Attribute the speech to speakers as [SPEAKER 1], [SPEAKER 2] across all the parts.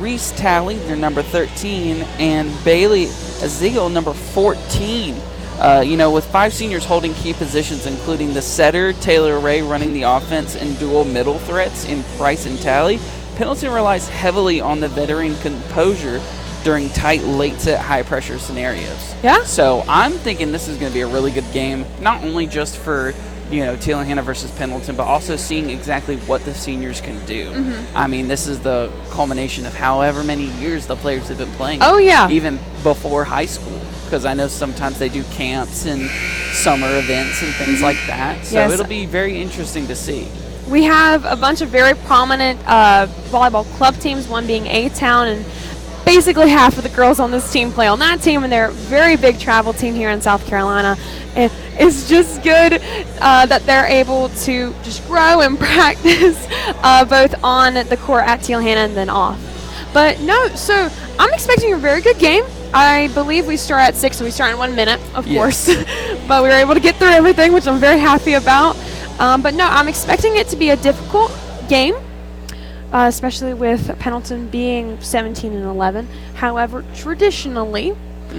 [SPEAKER 1] Reese Talley, their number 13, and Bailey Azigal, number 14. With 5 seniors holding key positions, including the setter, Taylor Ray, running the offense, and dual middle threats in Price and Talley, Pendleton relies heavily on the veteran composure during tight, late-set, high-pressure scenarios.
[SPEAKER 2] Yeah.
[SPEAKER 1] So I'm thinking this is going to be a really good game, not only just for Tielahana versus Pendleton, but also seeing exactly what the seniors can do.
[SPEAKER 2] Mm-hmm.
[SPEAKER 1] I mean, this is the culmination of however many years the players have been playing.
[SPEAKER 2] Oh, yeah.
[SPEAKER 1] Even before high school, because I know sometimes they do camps and summer events and things like that. So it'll be very interesting to see.
[SPEAKER 2] We have a bunch of very prominent volleyball club teams, one being A-Town, and basically half of the girls on this team play on that team, and they're a very big travel team here in South Carolina. And it's just good that they're able to just grow and practice both on the court at Tielahana and then off. But no, so I'm expecting a very good game. I believe we start at 6, so we start in 1 minute, of course. But we were able to get through everything, which I'm very happy about. But no, I'm expecting it to be a difficult game. Especially with Pendleton being 17 and 11. However, traditionally,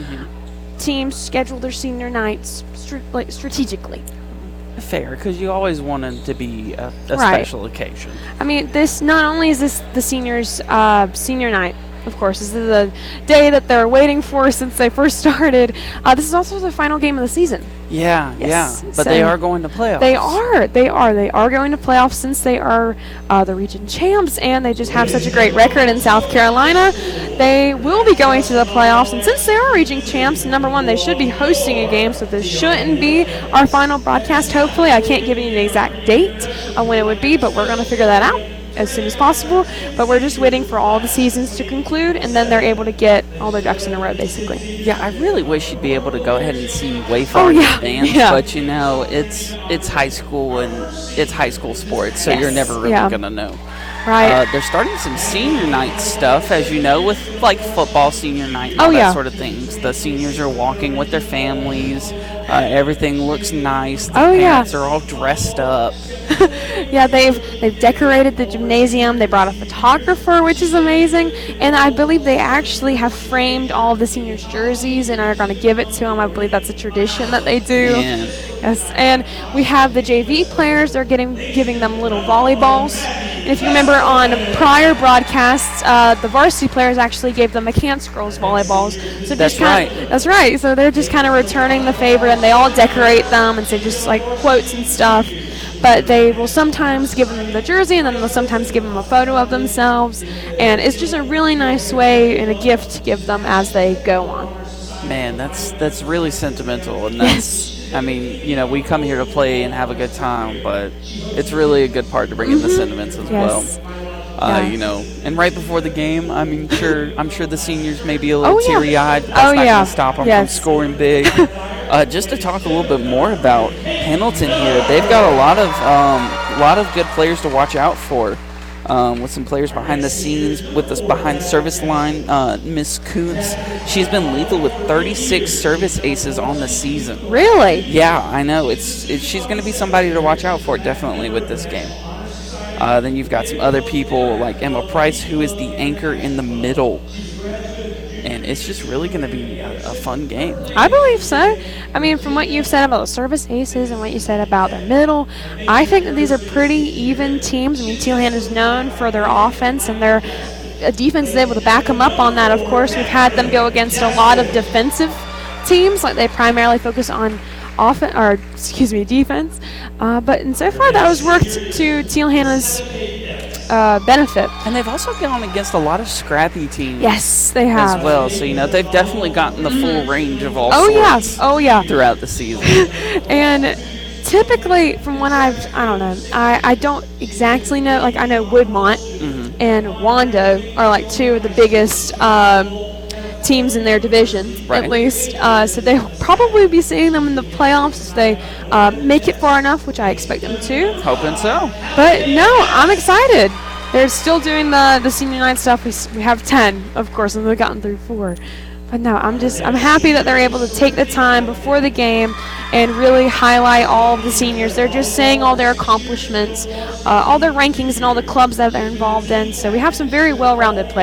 [SPEAKER 2] teams schedule their senior nights strategically.
[SPEAKER 1] Fair, because you always want it to be a special occasion.
[SPEAKER 2] I mean, this not only is this the seniors' senior night. Of course, this is the day that they're waiting for since they first started. This is also the final game of the season.
[SPEAKER 1] Yeah. But
[SPEAKER 2] so
[SPEAKER 1] they are going to playoffs.
[SPEAKER 2] They are going to playoffs since they are the region champs, and they just have such a great record in South Carolina. They will be going to the playoffs, and since they are region champs, number one, they should be hosting a game, so this shouldn't be our final broadcast, hopefully. I can't give you an exact date on when it would be, but we're going to figure that out as soon as possible. But we're just waiting for all the seasons to conclude, and then they're able to get all their ducks in a row, basically.
[SPEAKER 1] Yeah, I really wish you'd be able to go ahead and see way far in advance.
[SPEAKER 2] Yeah.
[SPEAKER 1] But it's high school and it's high school sports, so you're never really gonna know.
[SPEAKER 2] Right.
[SPEAKER 1] They're starting some senior night stuff, as you know, with like football senior night and all that sort of things. The seniors are walking with their families. Everything looks nice. The parents are all dressed up.
[SPEAKER 2] Yeah, they've decorated the gymnasium. They brought a photographer, which is amazing. And I believe they actually have framed all of the seniors' jerseys and are going to give it to them. I believe that's a tradition that they do.
[SPEAKER 1] Yeah.
[SPEAKER 2] Yes, and we have the JV players. They're giving them little volleyballs. And if you remember on prior broadcasts, the varsity players actually gave them McCants girls volleyballs. So
[SPEAKER 1] that's right.
[SPEAKER 2] That's right. So they're just kind of returning the favor, and they all decorate them and say just like quotes and stuff. But they will sometimes give them the jersey, and then they'll sometimes give them a photo of themselves. And it's just a really nice way and a gift to give them as they go on.
[SPEAKER 1] Man, that's really sentimental, and that's. I mean, we come here to play and have a good time, but it's really a good part to bring in the sentiments as well. And right before the game, I'm sure the seniors may be a little teary-eyed. That's not going to stop them from scoring big. Just to talk a little bit more about Pendleton here, they've got a lot of good players to watch out for. With some players behind the scenes, with us behind the service line, Miss Kuntz. She's been lethal with 36 service aces on the season.
[SPEAKER 2] Really?
[SPEAKER 1] Yeah, I know. She's going to be somebody to watch out for, definitely, with this game. Then you've got some other people like Emma Price, who is the anchor in the middle. And it's just really going to be a fun game.
[SPEAKER 2] I believe so. I mean, from what you've said about the service aces and what you said about the middle, I think that these are pretty even teams. I mean, Tielahana is known for their offense, and their defense is able to back them up on that. Of course, we've had them go against a lot of defensive teams, like they primarily focus on defense. But so far, that has worked to Tielahana's benefit.
[SPEAKER 1] And they've also gone against a lot of scrappy teams.
[SPEAKER 2] Yes, they have.
[SPEAKER 1] As well. So, they've definitely gotten the full range of all sorts throughout the season.
[SPEAKER 2] And typically, from what I don't know, I don't exactly know. Like, I know Woodmont and Wando are like two of the biggest teams in their division, at least. So they'll probably be seeing them in the playoffs if they make it far enough, which I expect them to.
[SPEAKER 1] Hoping so.
[SPEAKER 2] But no, I'm excited. They're still doing the senior night stuff. We have 10, of course, and they've gotten through 4. But no, I'm happy that they're able to take the time before the game and really highlight all of the seniors. They're just saying all their accomplishments, all their rankings, and all the clubs that they're involved in. So we have some very well-rounded players.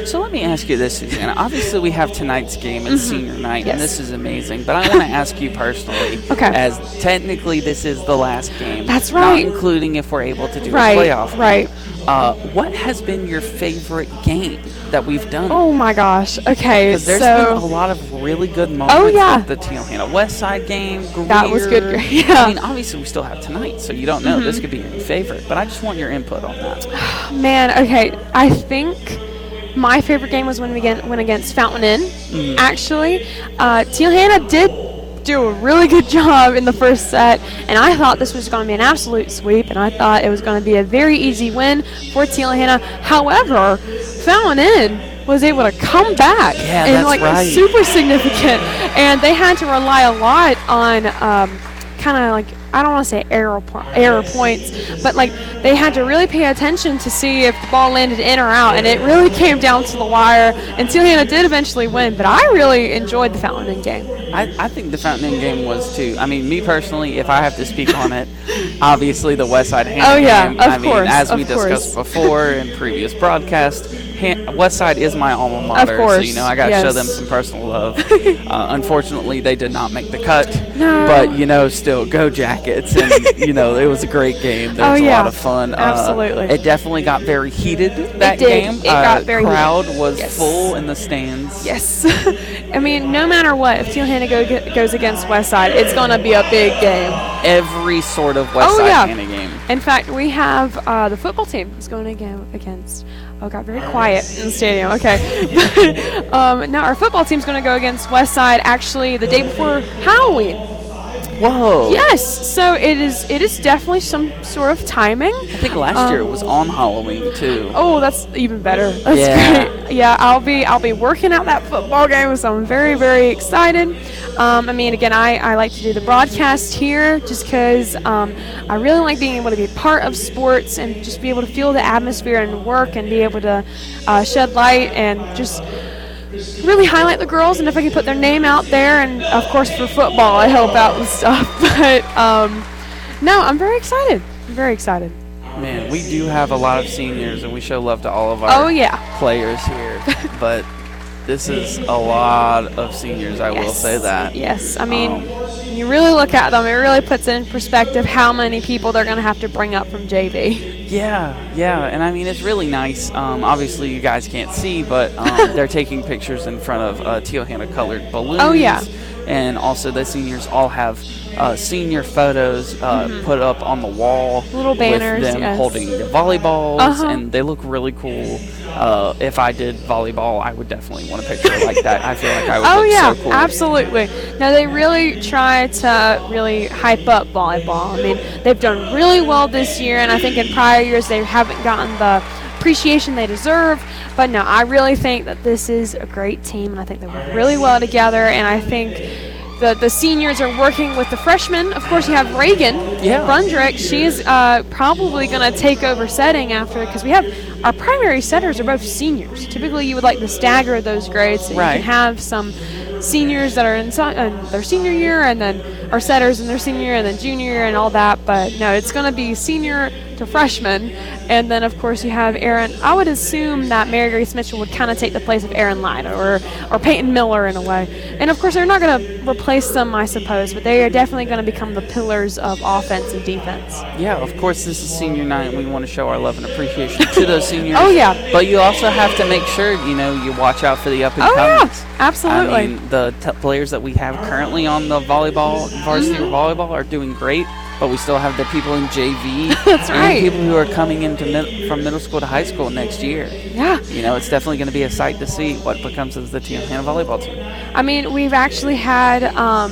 [SPEAKER 1] So let me ask you this, Susanna. Obviously, we have tonight's game. It's senior night,
[SPEAKER 2] Yes.
[SPEAKER 1] and this is amazing. But I want to ask you personally,
[SPEAKER 2] Okay.
[SPEAKER 1] as technically this is the last game.
[SPEAKER 2] That's right.
[SPEAKER 1] Not including if we're able to do
[SPEAKER 2] Right,
[SPEAKER 1] a playoff.
[SPEAKER 2] right.
[SPEAKER 1] What has been your favorite game that we've done?
[SPEAKER 2] Oh my gosh. Okay,
[SPEAKER 1] Because there's been a
[SPEAKER 2] so
[SPEAKER 1] lot of really good moments.
[SPEAKER 2] Oh, yeah.
[SPEAKER 1] Like the Teal-Hannah West Side game.
[SPEAKER 2] That was good.
[SPEAKER 1] Greer.
[SPEAKER 2] Yeah.
[SPEAKER 1] I mean, obviously we still have tonight, so you don't know. This could be your favorite. But I just want your input on that.
[SPEAKER 2] man, okay, I think my favorite game was when we went against Fountain Inn. Actually, Teal-Hannah did do a really good job in the first set, and I thought this was going to be an absolute sweep, and I thought it was going to be a very easy win for Teal-Hannah. However, Fountain Inn was able to come back
[SPEAKER 1] Yeah,
[SPEAKER 2] and
[SPEAKER 1] that's
[SPEAKER 2] like
[SPEAKER 1] right.
[SPEAKER 2] super significant, and they had to rely a lot on kind of like, I don't want to say error points, but like they had to really pay attention to see if the ball landed in or out, and it really came down to the wire. And Teal-Hannah did eventually win, but I really enjoyed the Fountain Inn game.
[SPEAKER 1] I think the Fountain Inn game was too. I mean, me personally, if I have to speak on it, obviously the West Side Hannah
[SPEAKER 2] Oh, yeah,
[SPEAKER 1] game.
[SPEAKER 2] of
[SPEAKER 1] I mean,
[SPEAKER 2] course,
[SPEAKER 1] as we
[SPEAKER 2] of course.
[SPEAKER 1] discussed before in previous broadcasts, West Side is my alma mater.
[SPEAKER 2] course,
[SPEAKER 1] So, you know, I got to show
[SPEAKER 2] yes.
[SPEAKER 1] them some personal love. Unfortunately, they did not make the cut.
[SPEAKER 2] No.
[SPEAKER 1] But, you know, still, go Jackets. And, you know, it was a great game. There was a
[SPEAKER 2] yeah,
[SPEAKER 1] lot of fun.
[SPEAKER 2] absolutely.
[SPEAKER 1] It definitely got very heated, that
[SPEAKER 2] did.
[SPEAKER 1] game.
[SPEAKER 2] It got very
[SPEAKER 1] crowd
[SPEAKER 2] heated.
[SPEAKER 1] was
[SPEAKER 2] Yes.
[SPEAKER 1] full in the stands.
[SPEAKER 2] Yes. I mean, no matter what, if Teal-Hannah goes against Westside, it's going to be a big game.
[SPEAKER 1] Every sort of West
[SPEAKER 2] Oh,
[SPEAKER 1] Side
[SPEAKER 2] yeah.
[SPEAKER 1] Hannah game.
[SPEAKER 2] In fact, we have the football team is going to go against. Oh, got very quiet in the stadium. Okay. Now our football team's going to go against Westside actually the day before Halloween.
[SPEAKER 1] Whoa.
[SPEAKER 2] Yes. So it is definitely some sort of timing.
[SPEAKER 1] I think last year it was on Halloween too.
[SPEAKER 2] Oh, that's even better. That's
[SPEAKER 1] Yeah.
[SPEAKER 2] great. Yeah, I'll be working out that football game, so I'm very, very excited. I mean, again, I like to do the broadcast here just because I really like being able to be part of sports and just be able to feel the atmosphere and work and be able to shed light and just really highlight the girls. And if I can put their name out there, and of course for football, I help out with stuff. But no, I'm very excited. I'm very excited.
[SPEAKER 1] Man, we do have a lot of seniors, and we show love to all of our
[SPEAKER 2] Oh yeah.
[SPEAKER 1] players here. But this is a lot of seniors, I will say that.
[SPEAKER 2] Yes, I mean, when you really look at them, it really puts in perspective how many people they're going to have to bring up from JV.
[SPEAKER 1] Yeah, and I mean, it's really nice. Obviously, you guys can't see, but they're taking pictures in front of Teal-Hannah colored balloons.
[SPEAKER 2] Oh, yeah.
[SPEAKER 1] And also, the seniors all have senior photos put up on the wall.
[SPEAKER 2] Little banners,
[SPEAKER 1] with them
[SPEAKER 2] yes.
[SPEAKER 1] holding the volleyballs,
[SPEAKER 2] Uh-huh.
[SPEAKER 1] and they look really cool. If I did volleyball, I would definitely want a picture like that. I feel like I would
[SPEAKER 2] Oh
[SPEAKER 1] look
[SPEAKER 2] yeah,
[SPEAKER 1] so cool.
[SPEAKER 2] absolutely. Now they really try to really hype up volleyball. I mean, they've done really well this year, and I think in prior years they haven't gotten the appreciation they deserve. But no, I really think that this is a great team, and I think they work really well together. And I think the seniors are working with the freshmen. Of course, you have Reagan Brundrick. She's probably going to take over setting after, because we have our primary setters are both seniors. Typically, you would like to stagger those grades so you can have some seniors that are in their senior year, and then our setters in their senior year, and then junior year, and all that. But no, it's going to be senior to freshman. And then, of course, you have Aaron. I would assume that Mary Grace Mitchell would kind of take the place of Aaron Lyda or Peyton Miller in a way. And, of course, they're not going to replace them, I suppose, but they are definitely going to become the pillars of offense and defense.
[SPEAKER 1] Yeah, of course, this is senior night, and we want to show our love and appreciation to those seniors.
[SPEAKER 2] Oh, yeah.
[SPEAKER 1] But you also have to make sure, you watch out for the up-and-comings.
[SPEAKER 2] Oh, yeah, absolutely.
[SPEAKER 1] I mean, the players that we have currently on the varsity volleyball are doing great, but we still have the people in JV
[SPEAKER 2] That's
[SPEAKER 1] and
[SPEAKER 2] right.
[SPEAKER 1] people who are coming into from middle school to high school next year.
[SPEAKER 2] Yeah.
[SPEAKER 1] It's definitely going to be a sight to see what becomes of the Teal-Hannah volleyball team.
[SPEAKER 2] I mean, we've actually had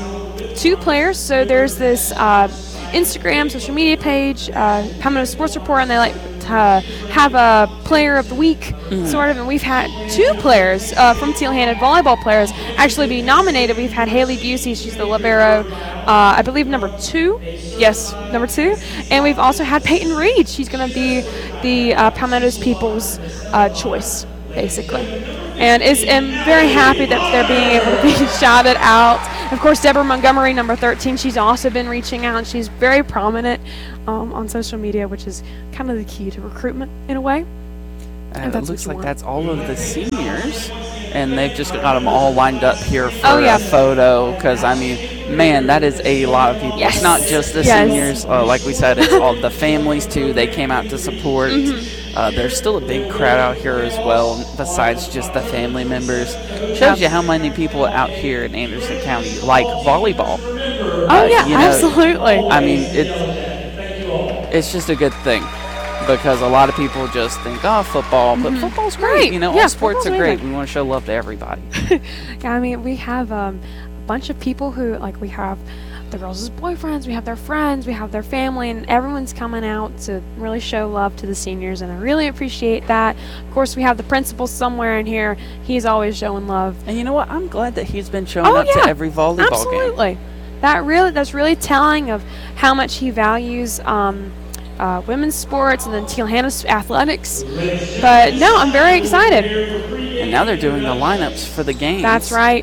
[SPEAKER 2] 2 players. So there's this Instagram, social media page, Palmetto Sports Report, and they like to have a player of the week, sort of. And we've had 2 players from Teal-Hannah volleyball players actually be nominated. We've had Haley Busey, she's the libero, I believe number 2. Yes, number 2. And we've also had Peyton Reed. She's going to be the Palmetto's People's Choice, basically. And I'm very happy that they're being able to be shouted out. Of course, Deborah Montgomery, number 13, she's also been reaching out, and she's very prominent on social media, which is kind of the key to recruitment in a way.
[SPEAKER 1] And it looks like that's all of the seniors. And they've just got them all lined up here for a photo. Because, I mean, man, that is a lot of people.
[SPEAKER 2] Yes.
[SPEAKER 1] It's not just the seniors. Like we said, it's all the families, too. They came out to support. There's still a big crowd out here as well, besides just the family members. Shows you how many people out here in Anderson County like volleyball.
[SPEAKER 2] Oh, yeah, absolutely.
[SPEAKER 1] I mean, it's just a good thing. Because a lot of people just think, oh, football, but football's great. You know, all sports are great. We want to show love to everybody.
[SPEAKER 2] Yeah, I mean, we have a bunch of people who, like, we have the girls' boyfriends, we have their friends, we have their family, and everyone's coming out to really show love to the seniors, and I really appreciate that. Of course, we have the principal somewhere in here. He's always showing love.
[SPEAKER 1] And you know what? I'm glad that he's been showing up to every volleyball game.
[SPEAKER 2] Absolutely. That's really telling of how much he values women's sports and then Teal-Hanna's athletics. But no, I'm very excited.
[SPEAKER 1] And now they're doing the lineups for the games.
[SPEAKER 2] That's right.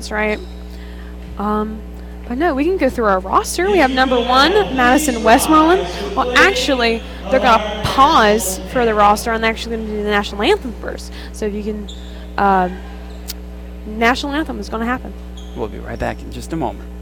[SPEAKER 2] But no, we can go through our roster. We have number 1, Madison Westmoreland. Well, actually, they're going to pause for the roster, and they're actually going to do the national anthem first. So if you can, national anthem is going to happen.
[SPEAKER 1] We'll be right back in just a moment.